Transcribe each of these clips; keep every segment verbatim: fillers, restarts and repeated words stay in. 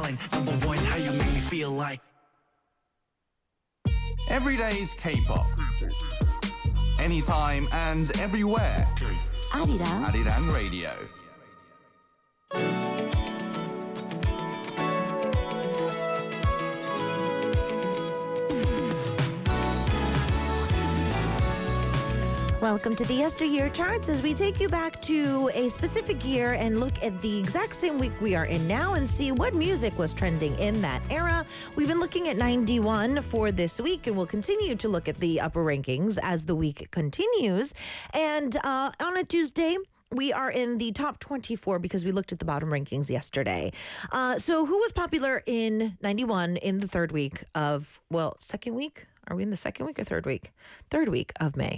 darling. Number one, how you make me feel like. Every day's K-pop. Anytime and everywhere. 아리랑 Arirang Radio. Welcome to the Yesteryear Charts as we take you back to a specific year and look at the exact same week we are in now and see what music was trending in that era. We've been looking at ninety-one for this week and we'll continue to look at the upper rankings as the week continues. And uh, on a Tuesday, we are in the top twenty-four because we looked at the bottom rankings yesterday. Uh, so who was popular in ninety-one in the third week of, well, second week? Are we in the second week or third week? Third week of May.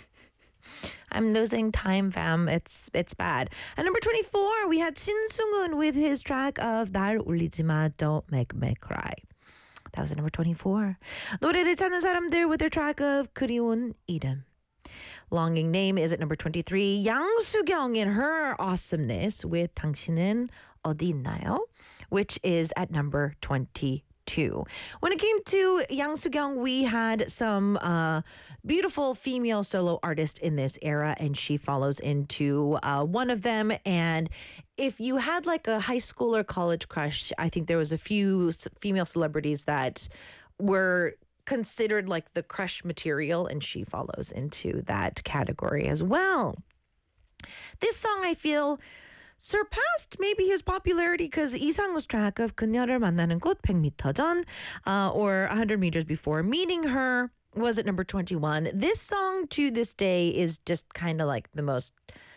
I'm losing time, fam. It's it's bad. At number twenty-four, we had Shin Sung-un with his track of 날 울리지 마, Don't Make Me Cry. That was at number twenty-four. 노래를 찾는 사람들 with their track of 그리운 이름. Longing Name is at number twenty-three. Yang Soo-kyung in her awesomeness with 당신은 어디 있나요? Which is at number twenty-two. When it came to Yang Soo-kyung, we had some uh, beautiful female solo artists in this era, and she follows into uh, one of them. And if you had like a high school or college crush, I think there was a few s- female celebrities that were considered like the crush material, and she follows into that category as well. This song, I feel, surpassed maybe his popularity because 이상우's track of 그녀를 만나는 곳 백 미터 전 uh, or one hundred meters before meeting her was at number twenty-one. This song to this day is just kind of like the most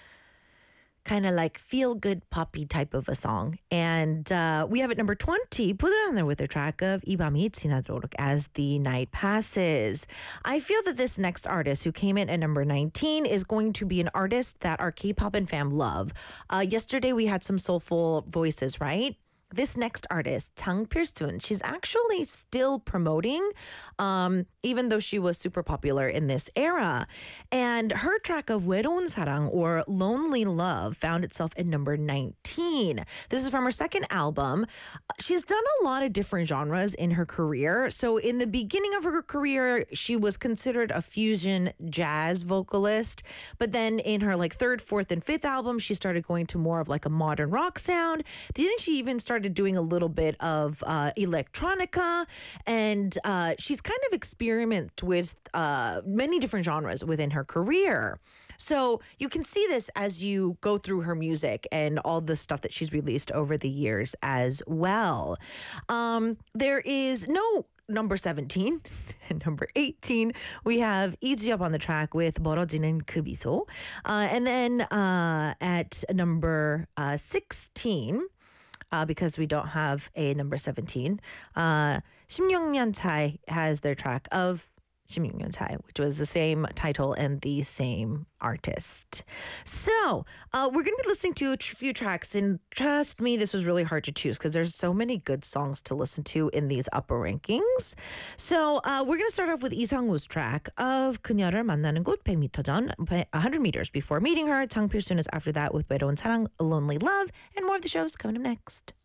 kind of like feel-good poppy type of a song. And uh, we have at number twenty, put it on there with their track of 이 밤이 지나도록 as the night passes. I feel that this next artist who came in at number nineteen is going to be an artist that our K-pop and fam love. Uh, yesterday we had some soulful voices, right? This next artist, Jang Pil-sun, she's actually still promoting, um, even though she was super popular in this era. And her track of 외로운 사랑, or Lonely Love, found itself at number nineteen. This is from her second album. She's done a lot of different genres in her career. So in the beginning of her career, she was considered a fusion jazz vocalist. But then in her like third, fourth, and fifth album, she started going to more of like a modern rock sound. Then she even started doing a little bit of uh, electronica, and uh, she's kind of experimented with uh, many different genres within her career. So you can see this as you go through her music and all the stuff that she's released over the years as well. Um, there is no number seventeen. And number eighteen, we have 이주엽 on the track with 멀어지는 그 미소. Uh, and then uh, at number uh, sixteen, Uh, because we don't have a number seventeen. Uh, 십육 년 차이 has their track of 십육 년 차이, which was the same title and the same artist. So uh, we're going to be listening to a tr- few tracks, and trust me, this was really hard to choose because there's so many good songs to listen to in these upper rankings. So uh, we're going to start off with 이상우's track of 그녀를 만나는 곳 백 미터 전, one hundred meters before meeting her. Jang Pil-sun is after that with 외로운 사랑, Lonely Love, and more of the shows coming up next.